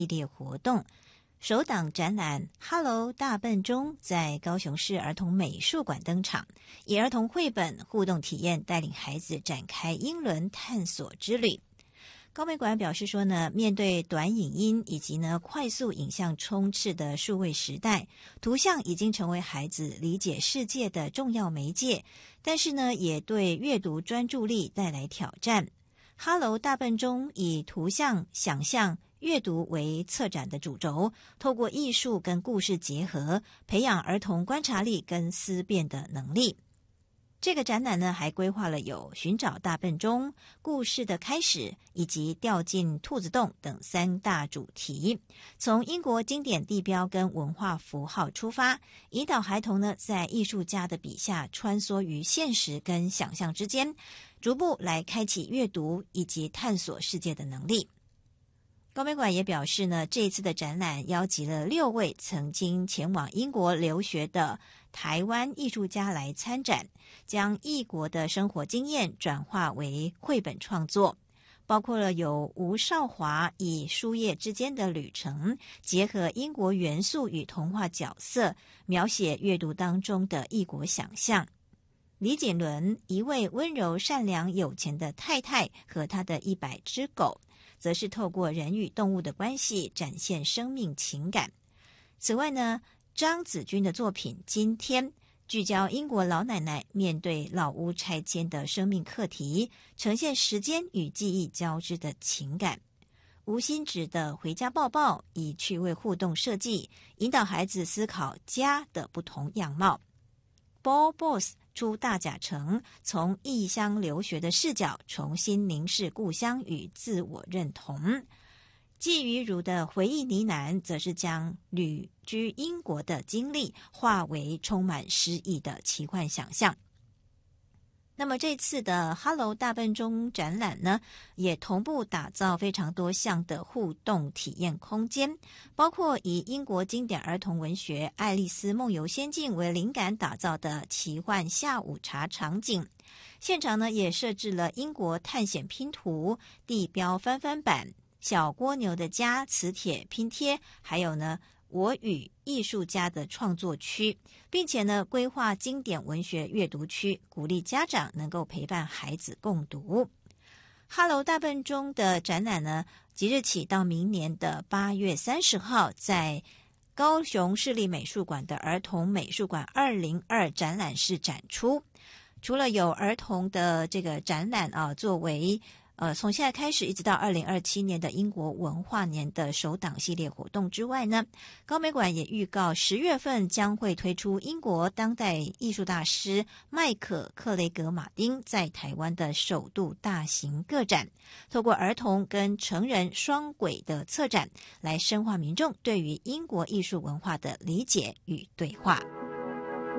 系列活动。首档展览 Hello 大笨钟在高雄市儿童美术馆登场，以儿童绘本互动体验带领孩子展开英伦探索之旅。高美馆表示说呢，面对短影音以及快速影像充斥的数位时代，图像已经成为孩子理解世界的重要媒介，但是呢，也对阅读专注力带来挑战。Hello 大笨钟以图像、想象、阅读为策展的主轴，透过艺术跟故事结合，培养儿童观察力跟思辨的能力。这个展览呢，还规划了有寻找大笨钟、故事的开始以及掉进兔子洞等3大主题，从英国经典地标跟文化符号出发，引导孩童呢在艺术家的笔下穿梭于现实跟想象之间，逐步来开启阅读以及探索世界的能力。高美馆也表示呢，这一次的展览邀集了6位曾经前往英国留学的台湾艺术家来参展，将异国的生活经验转化为绘本创作，包括了有吴少华以书页之间的旅程，结合英国元素与童话角色，描写阅读当中的异国想象。李锦伦一位温柔善良有钱的太太和她的100只狗，则是透过人与动物的关系展现生命情感。此外呢，张子君的作品《今天》聚焦英国老奶奶面对老屋拆迁的生命课题，呈现时间与记忆交织的情感。吴欣芷的《回家抱抱》以趣味互动设计，引导孩子思考家的不同样貌。Ball Boss 出大甲城，从异乡留学的视角重新凝视故乡与自我认同。季瑜如的回忆呢喃，则是将旅居英国的经历化为充满诗意的奇幻想象。那么这次的 Hello 大笨钟展览呢，也同步打造非常多项的互动体验空间，包括以英国经典儿童文学《爱丽丝梦游仙境》为灵感打造的奇幻下午茶场景。现场呢，也设置了英国探险拼图、地标翻翻版、小蜗牛的家磁铁拼贴，还有呢我与艺术家的创作区，并且呢规划经典文学阅读区，鼓励家长能够陪伴孩子共读。Hello 大笨钟的展览呢，即日起到明年的8月30号，在高雄市立美术馆的儿童美术馆202展览室展出。除了有儿童的这个展览作为从现在开始一直到2027年的英国文化年的首档系列活动之外呢，高美馆也预告10月份将会推出英国当代艺术大师麦可·克雷格马丁在台湾的首度大型个展，透过儿童跟成人双轨的策展，来深化民众对于英国艺术文化的理解与对话。